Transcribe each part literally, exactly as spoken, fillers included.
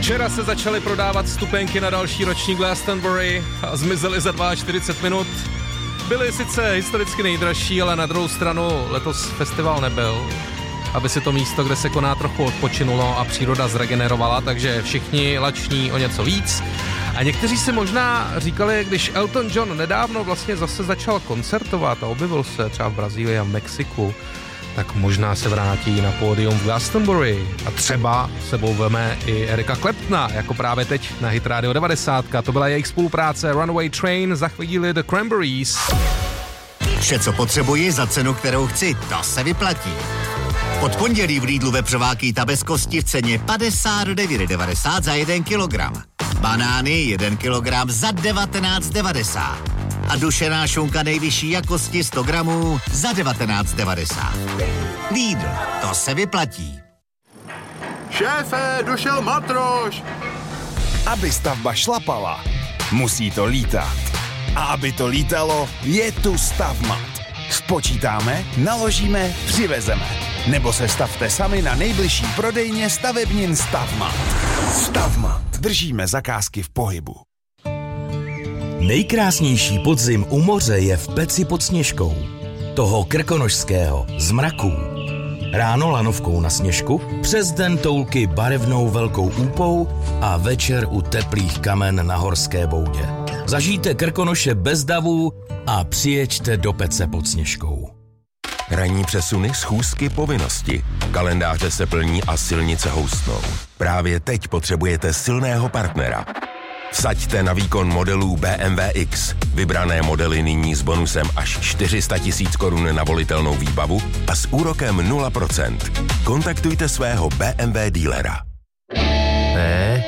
Včera se začaly prodávat vstupenky na další ročník Glastonbury a zmizely za čtyřicet dva minut. Byly sice historicky nejdražší, ale na druhou stranu letos festival nebyl, aby si to místo, kde se koná, trochu odpočinulo a příroda zregenerovala, takže všichni lační o něco víc. A někteří si možná říkali, když Elton John nedávno vlastně zase začal koncertovat a objevil se třeba v Brazílii a v Mexiku, tak možná se vrátí na pódium v Glastonbury a třeba sebou veme i Erika Claptona, jako právě teď na Hit Radio devadesát. To byla jejich spolupráce Runaway Train, za chvíli The Cranberries. Vše, co potřebuji za cenu, kterou chci, to se vyplatí. Od pondělí v Lidlu vepřováky ta bez kosti v ceně padesát devět devadesát za jeden kilogram. Banány jeden kilogram za devatenáct devadesát. A dušená šunka nejvyšší jakosti sto gramů za devatenáct devadesát. Lidl, to se vyplatí. Šéfe, došel matroš! Aby stavba šlapala, musí to lítat. A aby to lítalo, je tu Stavmat. Spočítáme, naložíme, přivezeme. Nebo se stavte sami na nejbližší prodejně stavebnin Stavmat. Stavmat. Držíme zakázky v pohybu. Nejkrásnější podzim u moře je v Peci pod Sněžkou. Toho krkonošského, z mraků. Ráno lanovkou na sněžku, přes den toulky barevnou velkou úpou a večer u teplých kamen na horské boudě. Zažijte Krkonoše bez davů a přijeďte do Pece pod Sněžkou. Ranní přesuny, schůzky, povinnosti. Kalendáře se plní a silnice houstnou. Právě teď potřebujete silného partnera. Vsaďte na výkon modelů B M W X. Vybrané modely nyní s bonusem až čtyři sta tisíc korun na volitelnou výbavu a s úrokem nula procent. Kontaktujte svého B M W dílera. Ne.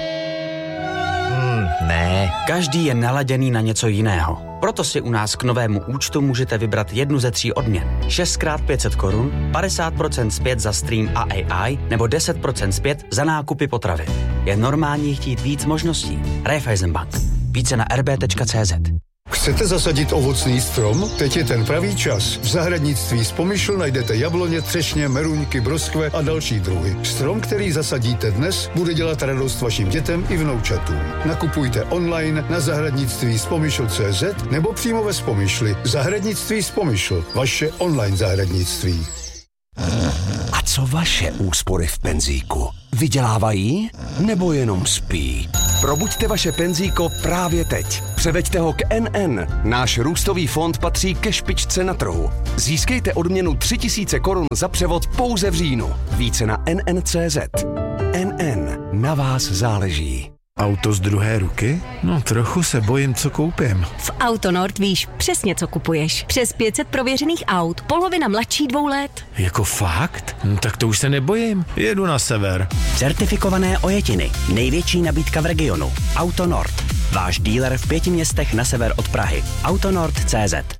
Hmm, ne. Každý je naladěný na něco jiného. Proto si u nás k novému účtu můžete vybrat jednu ze tří odměn. šest krát pět set korun, padesát procent zpět za stream a A I nebo deset procent zpět za nákupy potravy. Je normální chtít víc možností. Raiffeisenbank. Více na r b tečka c z. Chcete zasadit ovocný strom? Teď je ten pravý čas. V zahradnictví Spomyšl najdete jabloně, třešně, meruňky, broskve a další druhy. Strom, který zasadíte dnes, bude dělat radost vašim dětem i vnoučatům. Nakupujte online na zahradnictví spomyšl tečka cé zet nebo přímo ve Spomyšli. Zahradnictví Spomyšl. Vaše online zahradnictví. A co vaše úspory v penzíku? Vydělávají nebo jenom spí? Probuďte vaše penzíko právě teď. Převeďte ho k N N. Náš růstový fond patří ke špičce na trhu. Získejte odměnu tři tisíce korun za převod pouze v říjnu. Více na N N tečka cé zet. N N. Na vás záleží. Auto z druhé ruky? No trochu se bojím, co koupím. V Autonord víš přesně, co kupuješ. Přes pět set prověřených aut, polovina mladší dvou let. Jako fakt? No, tak to už se nebojím. Jedu na sever. Certifikované ojetiny. Největší nabídka v regionu. Autonord. Váš díler v pěti městech na sever od Prahy. Autonord tečka cé zet.